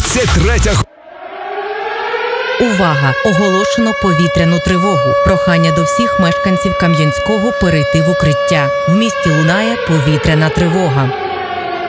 23 Увага! Оголошено повітряну тривогу. Прохання до всіх мешканців Кам'янського перейти в укриття. В місті лунає повітряна тривога.